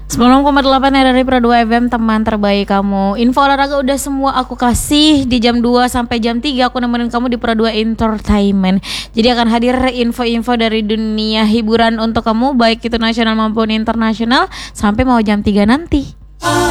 90,8 dari Pro 2 FM, teman terbaik kamu. Info olahraga udah semua aku kasih di jam 2 sampai jam 3. Aku nemenin kamu di Pro 2 Entertainment. Jadi akan hadir info-info dari dunia hiburan untuk kamu, baik itu nasional maupun internasional, sampai mau jam 3 nanti.